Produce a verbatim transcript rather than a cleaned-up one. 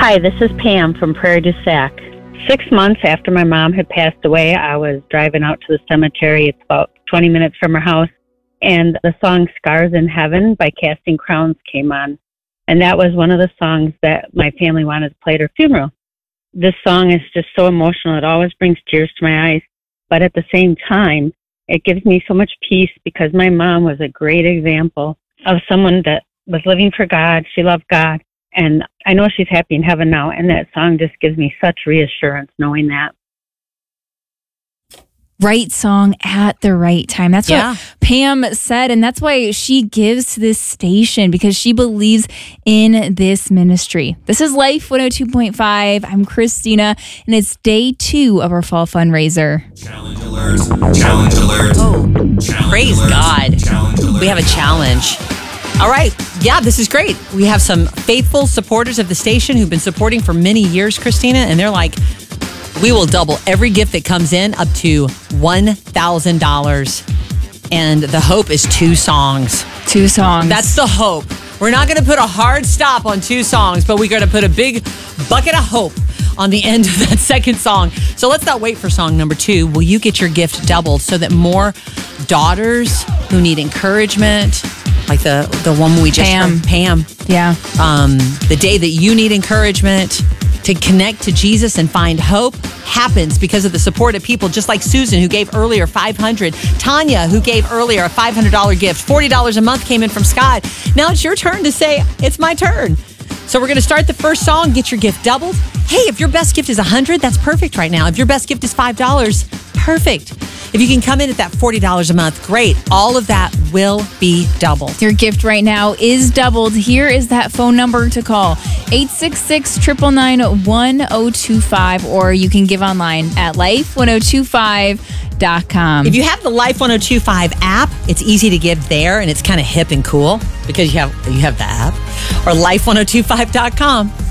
Hi, this is Pam from Prairie du Sac. Six months after my mom had passed away, I was driving out to the cemetery. It's about twenty minutes from her house. And the song Scars in Heaven by Casting Crowns came on. And that was one of the songs that my family wanted to play at her funeral. This song is just so emotional. It always brings tears to my eyes. But at the same time, it gives me so much peace because my mom was a great example of someone that was living for God. She loved God. And I know she's happy in heaven now. And that song just gives me such reassurance knowing that. Right song at the right time. That's yeah. what Pam said. And that's why she gives to this station, because she believes in this ministry. This is Life one oh two point five. I'm Christina, and it's day two of our fall fundraiser. Challenge alert. Challenge alert. Oh, challenge praise alert. God. Challenge alert. We have a challenge. All right. Yeah, this is great. We have some faithful supporters of the station who've been supporting for many years, Christina, and they're like, we will double every gift that comes in up to one thousand dollars. And the hope is two songs. Two songs. That's the hope. We're not going to put a hard stop on two songs, but we're going to put a big bucket of hope on the end of that second song. So let's not wait for song number two. Will you get your gift doubled so that more daughters who need encouragement, like the, the woman we just Pam. heard, Pam. Yeah. Um, the day that you need encouragement to connect to Jesus and find hope happens because of the support of people just like Susan, who gave earlier five hundred dollars. Tanya, who gave earlier a five hundred dollars gift. forty dollars a month came in from Scott. Now it's your turn to say, it's my turn. So we're going to start the first song, get your gift doubled. Hey, if your best gift is one hundred dollars, that's perfect right now. If your best gift is five dollars, perfect. If you can come in at that forty dollars a month, great. All of that will be doubled. Your gift right now is doubled. Here is that phone number to call. eight six six, nine nine nine, one oh two five, or you can give online at life one oh two five dot com. If you have the Life one oh two five app, it's easy to give there, and it's kind of hip and cool because you have you have the app. Or life one oh two five dot com.